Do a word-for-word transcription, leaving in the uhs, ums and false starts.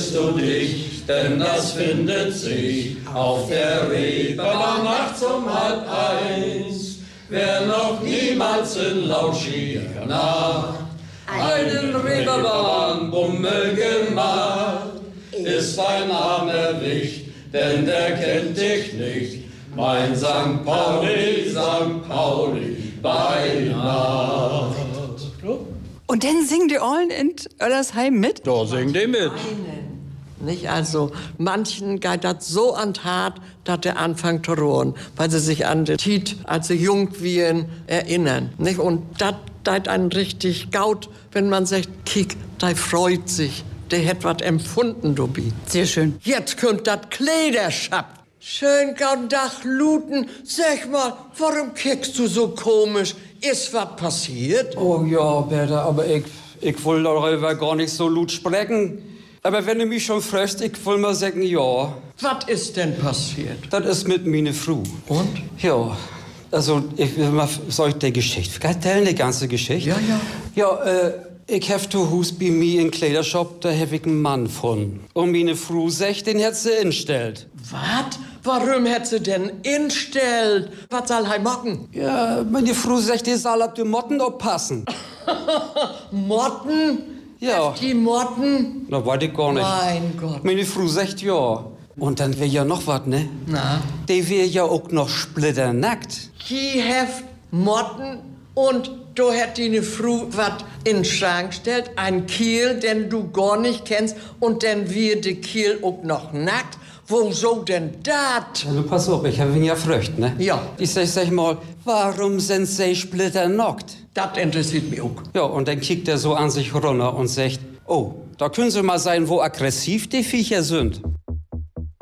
wirst du dich, denn das findet sich auf der Reeperbahn nachts um halb eins. Wer noch niemals in lauschiger Nacht einen Reeperbahn-Bummel gemacht, ist ein armer Wicht, denn der kennt dich nicht. Mein Sankt Pauli, Sankt Pauli, bei Nacht. Und dann singen die allen in Oellersheim mit? Da singen die mit. Nicht? Also, manchen geht das so an Tat, dass der anfängt zu rohren, weil sie sich an die Tiet, als sie jung waren, erinnern. Nicht? Und das deit einen richtig gaut, wenn man sagt, kick, der freut sich, der hat was empfunden, Dubi. Sehr schön. Jetzt kommt das Kleiderschapp. Schön gauden Dach luten. Sag mal, warum kickst du so komisch? Ist was passiert? Oh ja, Bertha, aber ich, ich will darüber gar nicht so laut sprechen. Aber wenn du mich schon fragst, ich will mal sagen, ja. Was ist denn passiert? Das ist mit meiner Frau. Und? Ja, also ich will mal, soll ich die Geschichte erzählen, die ganze Geschichte? Ja, ja. Ja, äh, ich hab zu Hus bei mir in Kleidershop, da hab ich einen Mann von. Und meine Frau sagt, den hat sie instellt. Was? Warum hat sie denn instellt? Was soll er machen? Ja, meine Frau sagt, die soll auf die Motten aufpassen. Motten? Ja. Die Motten? Na, weiß ich gar nicht. Mein Gott. Meine Frau sagt ja. Und dann wär ja noch was, ne? Na? Die wär ja auch noch splitternackt. Die heft Motten und du hätt die ne Frau was in den Schrank gestellt, ein Kiel, den du gar nicht kennst, und dann wir de Kiel auch noch nackt. Wo so denn dat? Ja, nun pass auf, ich hab ihn ja fröcht, ne? Ja. Ich sag, sag mal, warum sind sie splitternackt? Das interessiert mich auch. Ja, und dann kickt er so an sich runter und sagt, oh, da können Sie mal sein, wo aggressiv die Viecher sind.